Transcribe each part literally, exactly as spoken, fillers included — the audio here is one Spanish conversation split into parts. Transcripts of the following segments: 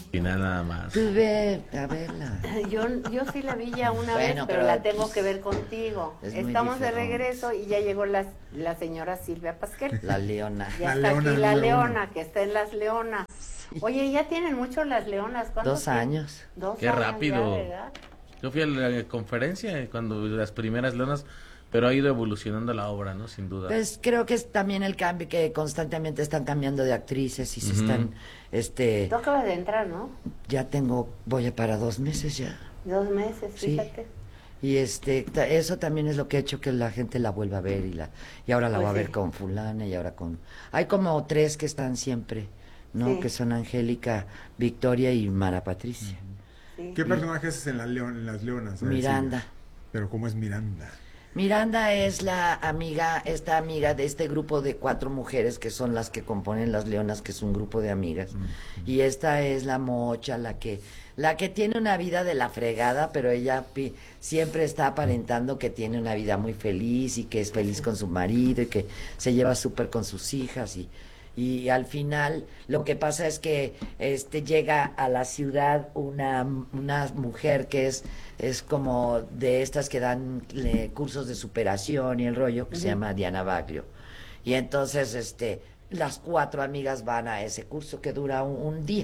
Y nada más. Pues ve a verla. Yo, yo sí la vi ya una Bueno, vez, pero, pero la tengo pues, que ver contigo. es muy Estamos de diferente. regreso y ya llegó la, la señora Silvia Pasquel. La leona. Ya La está leona, aquí la la leona. leona, que está en las leonas. Oye, ya tienen mucho las leonas. ¿Cuántos Dos tienen? años. Dos Qué años rápido. ya, ¿verdad? Yo fui a la conferencia cuando las primeras leonas, pero ha ido evolucionando la obra, ¿no? Sin duda. Pues creo que es también el cambio, que constantemente están cambiando de actrices y se Ujú. están, este, Tú acabas de entrar, ¿no? ya tengo, voy a para dos meses ya. Dos meses, Sí. fíjate. Y este, ta- eso también es lo que ha hecho que la gente la vuelva a ver y la, y ahora la Pues va a ver sí. con fulana y ahora con, hay como tres que están siempre, ¿no? Sí. Que son Angélica, Victoria y Mara Patricia. Sí. ¿Qué personaje haces en, la leon, en las leonas? A ver, Miranda. Silvia. Pero ¿cómo es Miranda? Miranda es la amiga, esta amiga de este grupo de cuatro mujeres que son las que componen las leonas, que es un grupo de amigas. Y esta es la mocha, la que, la que tiene una vida de la fregada, pero ella pi- siempre está aparentando que tiene una vida muy feliz y que es feliz con su marido y que se lleva súper con sus hijas y y al final lo que pasa es que este llega a la ciudad una, una mujer que es es como de estas que dan le, cursos de superación y el rollo, que se llama Diana Baglio. Y entonces este las cuatro amigas van a ese curso que dura un, un día.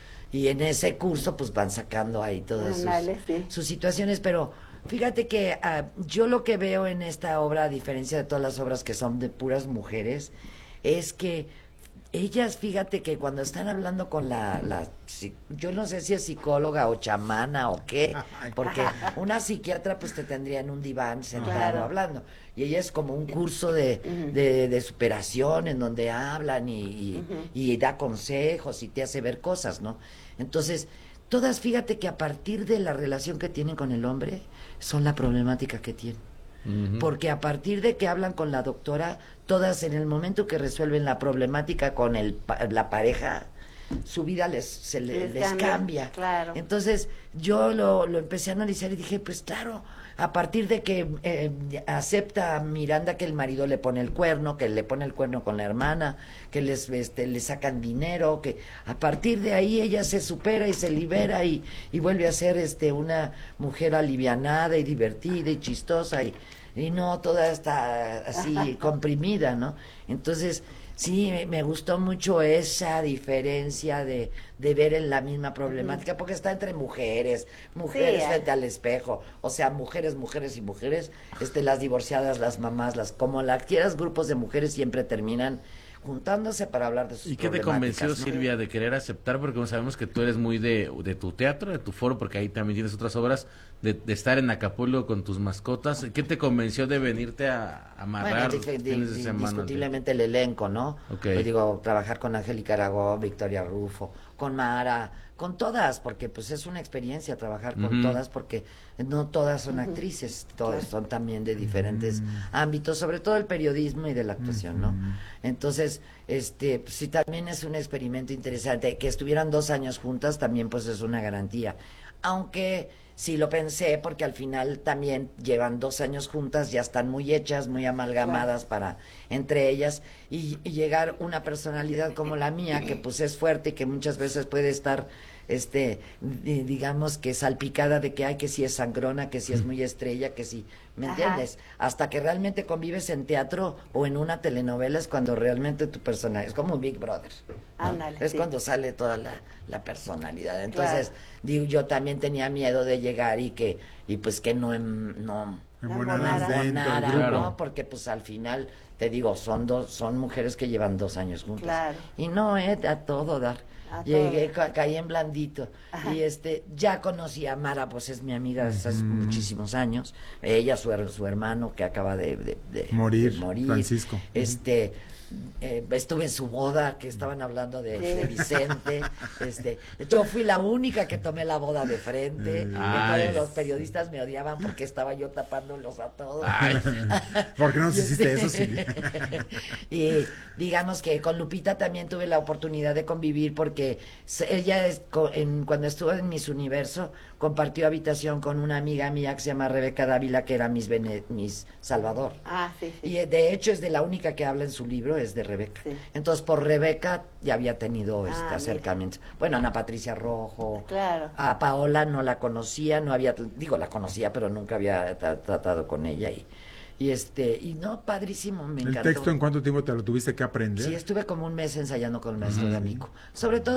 Y en ese curso pues van sacando ahí todas sus, Ándale, sí. sus situaciones, pero fíjate que ah, yo lo que veo en esta obra, a diferencia de todas las obras que son de puras mujeres, es que ellas, fíjate que cuando están hablando con la, la psi- yo no sé si es psicóloga o chamana o qué, porque una psiquiatra pues te tendría en un diván sentado Claro. hablando, y ella es como un curso de, de, de superación en donde hablan y, y, y da consejos y te hace ver cosas, ¿no? Entonces, todas, fíjate que a partir de la relación que tienen con el hombre, son la problemática que tienen. Ujú. Porque a partir de que hablan con la doctora, todas en el momento que resuelven la problemática con el, pa- la pareja, su vida les, se le- Les les cambia, cambia. claro. Entonces yo lo, lo empecé a analizar y dije, pues claro, a partir de que eh, acepta Miranda que el marido le pone el cuerno, que le pone el cuerno con la hermana, que les este, le sacan dinero, que a partir de ahí ella se supera y se libera y, y vuelve a ser este una mujer alivianada y divertida y chistosa y, y no toda está así comprimida, ¿no? Entonces sí, me, me gustó mucho esa diferencia de, de ver en la misma problemática, porque está entre mujeres, mujeres Sí, frente al espejo, o sea, mujeres, mujeres y mujeres, este, las divorciadas, las mamás, las como las quieras, grupos de mujeres siempre terminan juntándose para hablar de sus ¿Y qué te problemáticas, convenció, ¿no? Silvia, de querer aceptar? Porque como sabemos que tú eres muy de, de tu teatro, de tu foro, porque ahí también tienes otras obras, de, de estar en Acapulco con tus mascotas. ¿Qué te convenció de venirte a a amarrar Bueno, dif- di- fines de di- semana? indiscutiblemente el elenco, ¿no? Ok. Pues digo, trabajar con Angélica Aragón, Victoria Rufo, con Mara, con todas, porque pues es una experiencia trabajar con Ujú. todas, porque no todas son actrices, todas son también de diferentes ámbitos, sobre todo el periodismo y de la actuación, ¿no? Entonces, este, pues, sí, también es un experimento interesante. Que estuvieran dos años juntas también pues es una garantía. Aunque sí lo pensé, porque al final también llevan dos años juntas, ya están muy hechas, muy amalgamadas para entre ellas, y, y llegar una personalidad como la mía, que pues es fuerte y que muchas veces puede estar, este, di- digamos que salpicada de que hay que si es sangrona, que si es muy estrella, que si, ¿me Ajá. entiendes? Hasta que realmente convives en teatro o en una telenovela es cuando realmente tu personaje, es como Big Brother, ¿no? Ándale, Es sí. cuando sale toda la, la personalidad. Entonces, Claro. digo, yo también tenía miedo de llegar y que, y pues que no, em- no, Embonadas Embonara. dentro del Nada, grupo. Claro. ¿no? Porque pues al final, te digo, son dos, son mujeres que llevan dos años juntas. Claro. Y no, eh, a todo dar. A Llegué, todo. ca- caí en blandito. Ajá. Y este, ya conocí a Mara, pues es mi amiga desde hace muchísimos años. Ella, su, her- su hermano que acaba de, de- de- Morir, de morir. Francisco. Este, eh, estuve en su boda, que estaban hablando de, de Vicente. Este, yo fui la única que tomé la boda de frente. Y Ay. todos los periodistas me odiaban porque estaba yo tapándolos a todos. Ay, ¿Por qué no nos hiciste eso, Silvia? Y digamos que con Lupita también tuve la oportunidad de convivir porque se- ella es co- en, cuando estuvo en Miss Universo compartió habitación con una amiga mía que se llama Rebeca Dávila, que era Miss, Bene- Miss Salvador. Ah, sí, sí. Y eh, de hecho es de la única que habla en su libro, es de Rebeca. Sí. Entonces, por Rebeca ya había tenido Ah, este mira. acercamiento. Bueno, Ana Patricia Rojo. Claro. A Paola no la conocía, no había, digo, la conocía, pero nunca había tra- tratado con ella. Y, y este, y no, padrísimo, me ¿El encantó. texto en cuánto tiempo te lo tuviste que aprender? Sí, estuve como un mes ensayando con el maestro de Amico. Sobre todo